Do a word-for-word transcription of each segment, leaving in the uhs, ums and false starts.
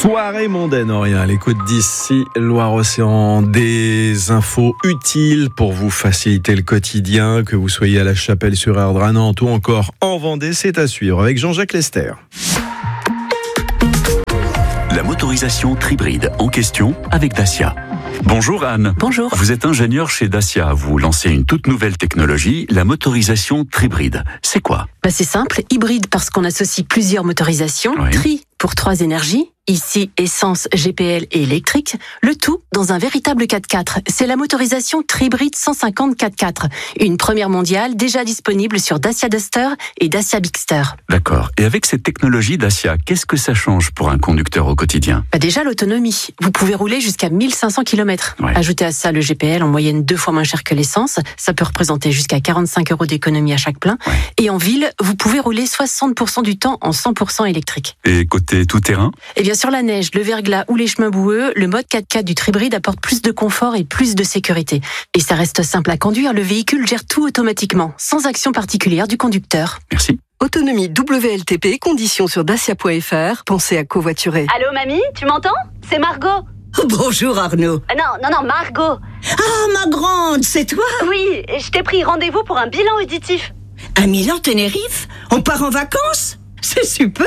Soirée mondaine, Aurélien, à l'écoute d'ici Loire-Océan, des infos utiles pour vous faciliter le quotidien, que vous soyez à la Chapelle-sur-Erdre, à Nantes ou encore en Vendée, c'est à suivre avec Jean-Jacques Lester. La motorisation Tribride en question avec Dacia. Bonjour Anne. Bonjour. Vous êtes ingénieur chez Dacia. Vous lancez une toute nouvelle technologie, la motorisation Tribride. C'est quoi ? Bah c'est simple, hybride parce qu'on associe plusieurs motorisations, Oui. tri pour trois énergies, ici essence, G P L et électrique, le tout dans un véritable quatre-quatre. C'est la motorisation Tribride cent cinquante quatre-quatre, une première mondiale déjà disponible sur Dacia Duster et Dacia Bigster. D'accord. Et avec cette technologie Dacia, qu'est-ce que ça change pour un conducteur au quotidien ? Bah déjà l'autonomie, vous pouvez rouler jusqu'à mille cinq cents kilomètres. Ouais. Ajoutez à ça le G P L en moyenne deux fois moins cher que l'essence, ça peut représenter jusqu'à quarante-cinq euros d'économie à chaque plein. Ouais. Et en ville, vous pouvez rouler soixante pour cent du temps en cent pour cent électrique. Et côté tout-terrain ? Et bien sur la neige, le verglas ou les chemins boueux, le mode quatre-quatre du Tribride apporte plus de confort et plus de sécurité. Et ça reste simple à conduire, le véhicule gère tout automatiquement, sans action particulière du conducteur. Merci. Autonomie W L T P, conditions sur dacia point f r. Pensez à covoiturer. Allô mamie, tu m'entends ? C'est Margot. Bonjour Arnaud. Ah non, non, non, Margot. Ah ma grande, c'est toi ? Oui, je t'ai pris rendez-vous pour un bilan auditif. À Milan Tenerife ? On part en vacances ? C'est super.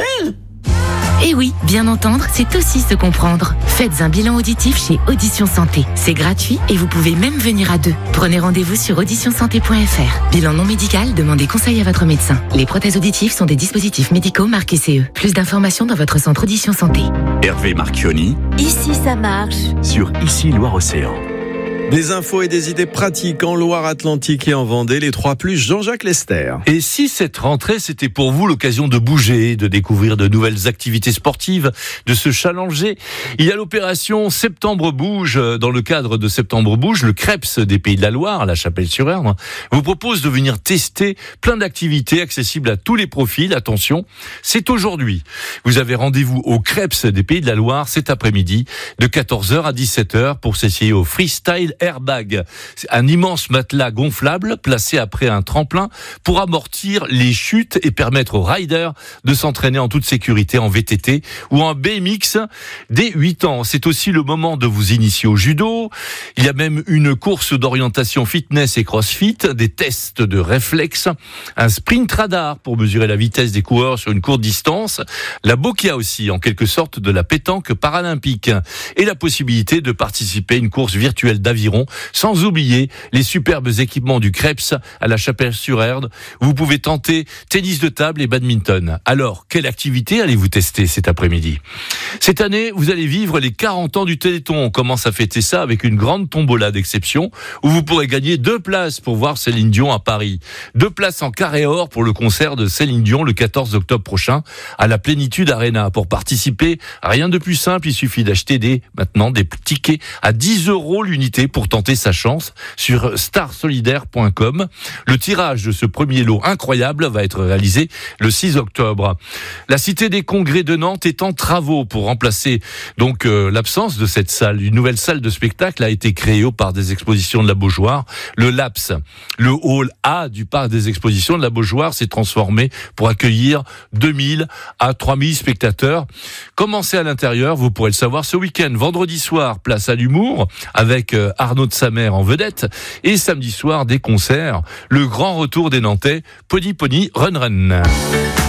Et oui, bien entendre, c'est aussi se comprendre. Faites un bilan auditif chez Audition Santé. C'est gratuit et vous pouvez même venir à deux. Prenez rendez-vous sur audition santé point f r. Bilan non médical, demandez conseil à votre médecin. Les prothèses auditives sont des dispositifs médicaux marqués C E. Plus d'informations dans votre centre Audition Santé. Hervé Marchioni Ici ça marche. sur Ici Loire-Océan. Des infos et des idées pratiques en Loire-Atlantique et en Vendée, les trois plus Jean-Jacques Lester. Et si cette rentrée, c'était pour vous l'occasion de bouger, de découvrir de nouvelles activités sportives, de se challenger, il y a l'opération Septembre Bouge. Dans le cadre de Septembre Bouge, le Creps des Pays de la Loire, à la Chapelle-sur-Erdre, vous propose de venir tester plein d'activités accessibles à tous les profils. Attention, c'est aujourd'hui. Vous avez rendez-vous au Creps des Pays de la Loire cet après-midi, de quatorze heures à dix-sept heures, pour s'essayer au freestyle airbag. C'est un immense matelas gonflable placé après un tremplin pour amortir les chutes et permettre aux riders de s'entraîner en toute sécurité en V T T ou en B M X dès huit ans. C'est aussi le moment de vous initier au judo. Il y a même une course d'orientation fitness et crossfit, des tests de réflexes, un sprint radar pour mesurer la vitesse des coureurs sur une courte distance, la bokia aussi, en quelque sorte de la pétanque paralympique, et la possibilité de participer à une course virtuelle d'aviron, sans oublier les superbes équipements du Creps à la Chapelle-sur-Erdre. Vous pouvez tenter tennis de table et badminton. Alors, quelle activité allez-vous tester cet après-midi ? Cette année, vous allez vivre les quarante ans du Téléthon. On commence à fêter ça avec une grande tombola d'exception où vous pourrez gagner deux places pour voir Céline Dion à Paris. Deux places en carré or pour le concert de Céline Dion le quatorze octobre prochain à la Plénitude Arena. Pour participer, rien de plus simple, il suffit d'acheter des, maintenant, des tickets à dix euros l'unité pour tenter sa chance sur star solidaire point com. Le tirage de ce premier lot incroyable va être réalisé le six octobre. La Cité des Congrès de Nantes est en travaux pour remplacer donc euh, l'absence de cette salle. Une nouvelle salle de spectacle a été créée au Parc des Expositions de la Beaujoire, le Laps. Le hall A du Parc des Expositions de la Beaujoire s'est transformé pour accueillir deux mille à trois mille spectateurs. Commencez à l'intérieur, vous pourrez le savoir ce week-end. Vendredi soir, place à l'humour avec euh, Arnaud de Samer en vedette, et samedi soir des concerts, le grand retour des Nantais, Pony Pony Run Run.